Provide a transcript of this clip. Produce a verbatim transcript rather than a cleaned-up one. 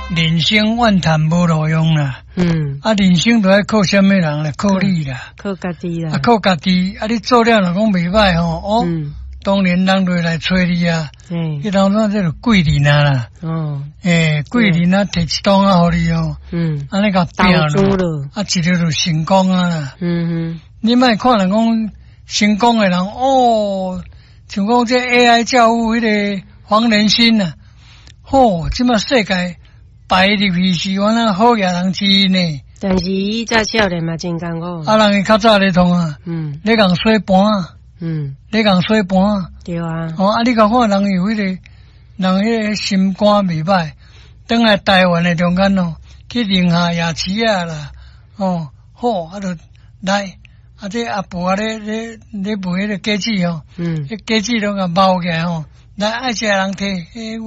人生万叹无路用啦。嗯。啊，人生都要靠什么人来靠你啦？靠家己啦。啊，靠家己。啊，你做了若讲袂歹吼，哦。嗯。当然人就来找你啊。嗯。迄当阵这个贵人啊啦。哦。诶，贵人啊，摕一档啊，互你哦。嗯。安尼甲拼咯。啊，一日就成功啊啦。嗯哼。你莫看人讲成功的人哦，像讲这 A I 教父迄个黄仁勋啊，吼，即马世界排入去是我那好野人之一呢。但是伊早少年嘛真艰苦。啊，人会较早咧通啊。嗯。咧共洗盘啊。嗯。咧共洗盘啊。对啊。哦，啊，你甲看人有迄个，人迄个心肝袂歹，倒来台湾的中间哦，去宁夏夜市啊啦，哦，好，啊，就来。啊！这阿婆啊，咧咧咧卖迄个果子哦，嗯，迄果子拢甲包起来哦，来爱食人摕，诶。